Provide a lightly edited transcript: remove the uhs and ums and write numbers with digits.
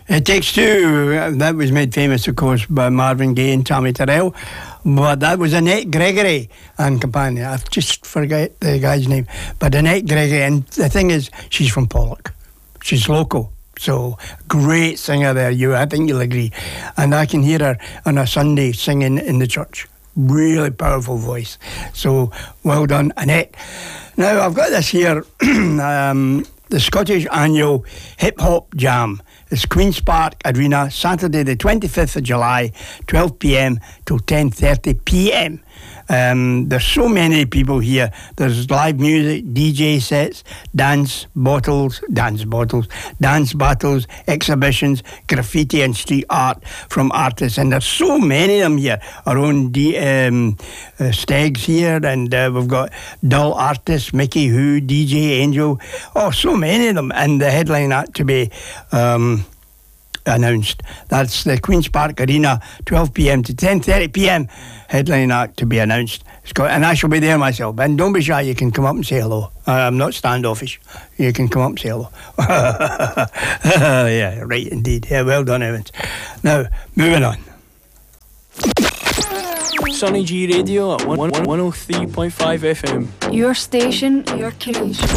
It Takes Two, that was made famous, of course, by Marvin Gaye and Tommy Terrell. But that was Annette Gregory and companion. I just forget the guy's name. But Annette Gregory, and the thing is, she's from Pollock. She's local. So, great singer there, I think you'll agree. And I can hear her on a Sunday singing in the church. Really powerful voice. So, well done, Annette. Now, I've got this here, the Scottish Annual Hip Hop Jam. It's Queen's Park Arena, Saturday the 25th of July, 12 p.m. till 10:30 p.m. There's so many people here. There's live music, DJ sets, dance battles, exhibitions, graffiti and street art from artists. And there's so many of them here. Our own Stegs here, and we've got Dull Artists, Mickey Who, DJ Angel. Oh, so many of them. And the headline act to be announced. That's the Queen's Park Arena, 12 p.m. to 10:30 p.m. Headline act to be announced. And I shall be there myself. And don't be shy, you can come up and say hello. I'm not standoffish. You can come up and say hello. Yeah, right indeed. Yeah, well done, Evans. Now, moving on. Sonny G Radio at 103.5 FM. Your station, your creation.